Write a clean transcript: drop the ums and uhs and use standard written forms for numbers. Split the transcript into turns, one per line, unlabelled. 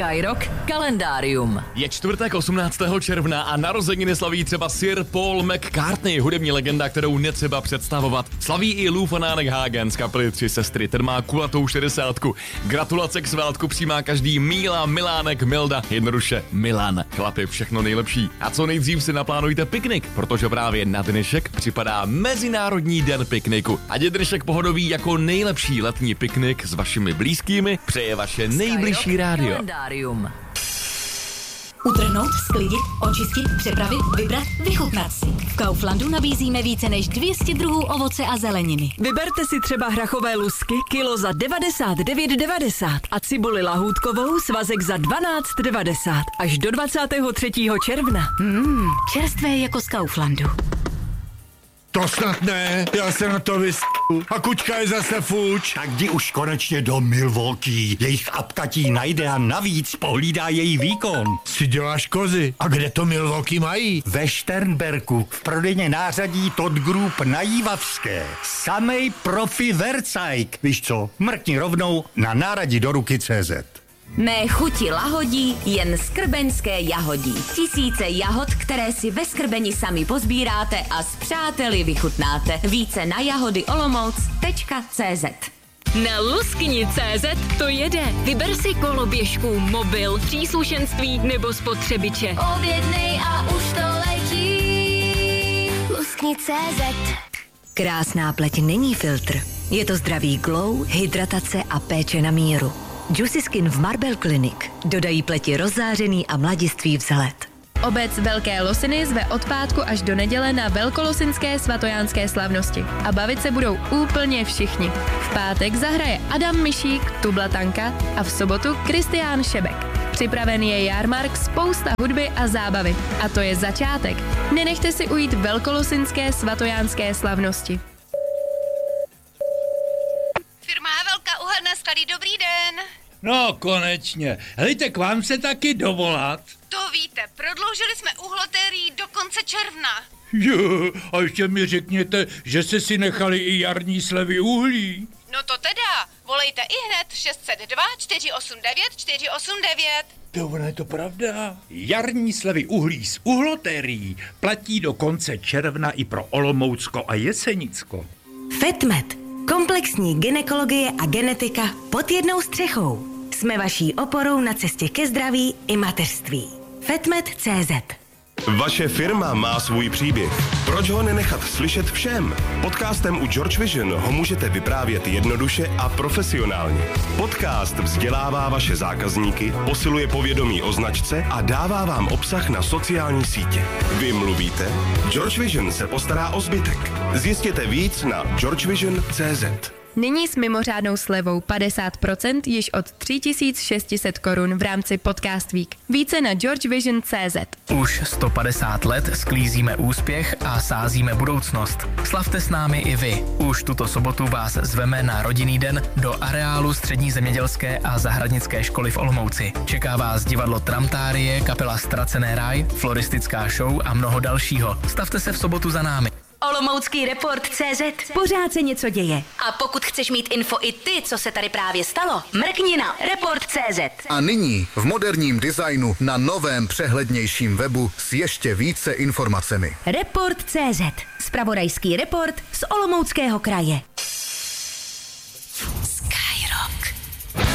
Skyrock kalendárium.
Je čtvrtek 18. června a narozeniny slaví třeba Sir Paul McCartney, hudební legenda, kterou netřeba představovat. Slaví i Lou Fanánek Hagen z kapely Tři sestry, ten má kulatou 60. Gratulace k svátku přijímá každý Míla, Milánek, Milda, jednoduše Milan. Chlapi, všechno nejlepší. A co nejdřív si naplánujte piknik, protože právě na dnešek připadá Mezinárodní den pikniku. Ať je dnešek pohodový jako nejlepší letní piknik s vašimi blízkými, přeje vaše nejbližší rádio.
Kalendárium.
Utrhnout, sklidit, očistit, připravit, vybrat, vychutnat si. V Kauflandu nabízíme více než 200 druhů ovoce a zeleniny.
Vyberte si třeba hrachové lusky kilo za 99,90 a cibuli lahůdkovou svazek za 12,90 až do 23. června.
Čerstvé jako z Kauflandu.
To snad ne, já se na to a kuťka je zase fuč.
Tak jdi už konečně do Milwaukee. Jejich apka ti najde a navíc pohlídá její výkon.
Si děláš kozy. A kde to Milwaukee mají?
Ve Šternberku, v prodejně nářadí Todd Group na Jívavské. Samej profi vercajk. Víš co, mrkni rovnou na náradí do ruky CZ.
Mé chuti lahodí jen skrbeňské jahodí. Tisíce jahod, které si ve Skrbeni sami pozbíráte a s přáteli vychutnáte. Více na jahody-olomouc.cz.
Na luskni.cz to jede. Vyber si koloběžku, mobil, příslušenství nebo spotřebiče.
Objednej a už to letí. Luskni.cz.
Krásná pleť není filtr. Je to zdravý glow, hydratace a péče na míru. Juicy Skin v Marble Clinic dodají pleti rozzářený a mladistvý vzhled.
Obec Velké Losiny zve od pátku až do neděle na velkolosinské svatojánské slavnosti. A bavit se budou úplně všichni. V pátek zahraje Adam Mišík, Tublatanka a v sobotu Kristián Šebek. Připraven je jarmark, spousta hudby a zábavy. A to je začátek. Nenechte si ujít velkolosinské svatojánské slavnosti.
Firma Havelka Uhelné sklady, dobrý den.
No, konečně. Helejte, k vám se taky dovolat.
To víte, prodloužili jsme uhlotérii do konce června.
Jo, a ještě mi řekněte, že jste si nechali i jarní slevy uhlí.
No to teda, volejte ihned 602 489 489.
To ono je to pravda. Jarní slevy uhlí z uhlotérií platí do konce června i pro Olomoucko a Jesenicko.
Fetmet. Komplexní gynekologie a genetika pod jednou střechou. Jsme vaší oporou na cestě ke zdraví i mateřství. Fetmet.cz.
Vaše firma má svůj příběh. Proč ho nenechat slyšet všem? Podcastem u George Vision ho můžete vyprávět jednoduše a profesionálně. Podcast vzdělává vaše zákazníky, posiluje povědomí o značce a dává vám obsah na sociální sítě. Vy mluvíte? George Vision se postará o zbytek. Zjistěte víc na georgevision.cz.
Nyní s mimořádnou slevou 50% již od 3600 korun v rámci Podcast Week. Více na georgevision.cz.
Už 150 let sklízíme úspěch a sázíme budoucnost. Slavte s námi i vy. Už tuto sobotu vás zveme na rodinný den do areálu Střední zemědělské a zahradnické školy v Olomouci. Čeká vás divadlo Tramtárie, kapela Ztracené ráj, floristická show a mnoho dalšího. Stavte se v sobotu za námi.
Olomoucký report.cz. Pořád se něco děje. A pokud chceš mít info i ty, co se tady právě stalo, mrkni na report.cz.
A nyní v moderním designu na novém přehlednějším webu s ještě více informacemi.
Report.cz. Zpravodajský report z Olomouckého kraje.